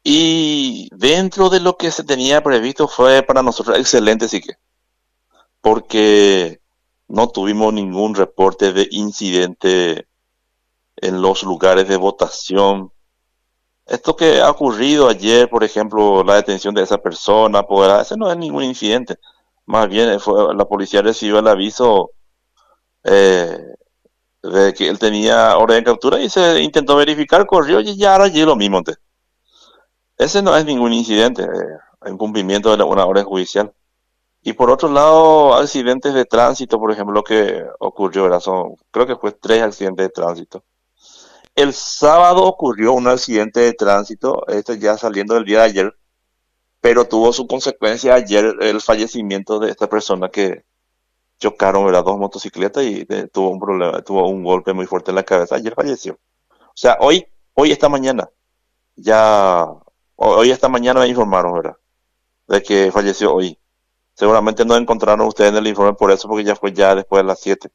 Y dentro de lo que se tenía previsto fue para nosotros excelente, sí que, porque no tuvimos ningún reporte de incidente en los lugares de votación. Esto que ha ocurrido ayer, por ejemplo, la detención de esa persona, ese no es ningún incidente. Más bien la policía recibió el aviso eh, de que él tenía orden de captura y se intentó verificar, corrió y ya ahora llegó lo mismo. Ese no es ningún incidente, en cumplimiento de una orden judicial. Y por otro lado, accidentes de tránsito, por ejemplo, lo que ocurrió, ¿verdad? Creo que fue 3 accidentes de tránsito. El sábado ocurrió un accidente de tránsito, este ya saliendo del día de ayer, pero tuvo su consecuencia ayer el fallecimiento de esta persona que chocaron, ¿verdad? Dos motocicletas y tuvo un problema, tuvo un golpe muy fuerte en la cabeza. Ayer falleció. O sea, hoy esta mañana, ya, hoy esta mañana me informaron, ¿verdad? De que falleció hoy. Seguramente no encontraron ustedes en el informe por eso, porque ya fue ya después de las 7.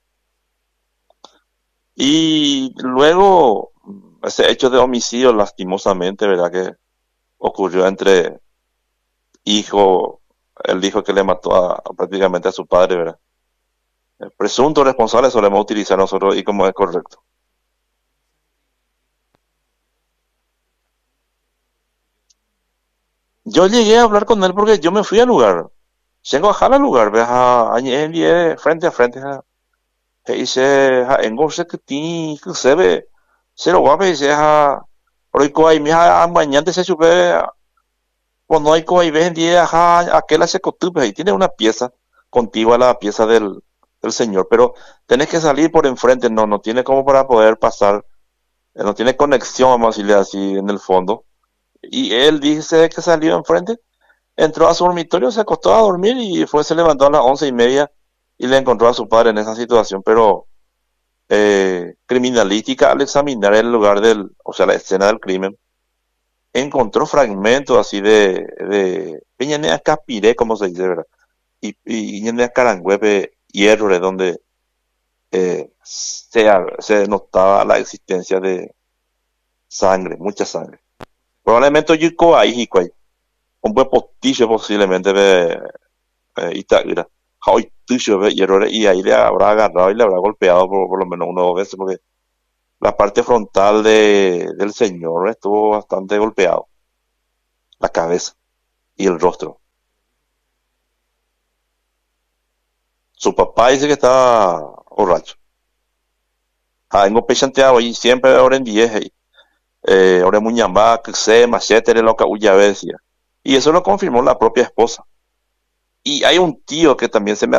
Y luego, ese hecho de homicidio, lastimosamente, ¿verdad? Que ocurrió entre hijo, el hijo que le mató prácticamente a su padre, ¿verdad? El presunto responsable solemos utilizar nosotros y como es correcto. Yo llegué a hablar con él porque yo me fui al lugar. Llego a bajar al lugar, ¿ves? Frente a frente. Dice, en Gorse que ti, que se ve, se lo guape, dice, hoy hay mi mañana se sube, cuando hay coi ven día, aquel hace cotupe, y tiene una pieza contigua a la pieza del señor, pero tenés que salir por enfrente, no tiene como para poder pasar, no tiene conexión, vamos a decirle así, en el fondo. Y él dice que salió enfrente, entró a su dormitorio, se acostó a dormir y se levantó a las 11:30 y le encontró a su padre en esa situación, pero criminalística al examinar el lugar o sea, la escena del crimen, encontró fragmentos así de Peñanea Capiré, como se dice, ¿verdad? Y Peñanea Carangüepe, hierro, de donde se notaba la existencia de sangre, mucha sangre. Probablemente yo ahí, Hicoay, un buen postillo posiblemente de Itagra. Hoy tuyo ve hierro y ahí le habrá agarrado y le habrá golpeado por lo menos 1 o 2 veces, porque la parte frontal del señor estuvo bastante golpeado, la cabeza y el rostro. Su papá dice que estaba borracho. Vengo pechanteado y siempre ahora en 10, ahora en Muñambá, que se machete de lo que huya decía. Y eso lo confirmó la propia esposa. Y hay un tío que también se me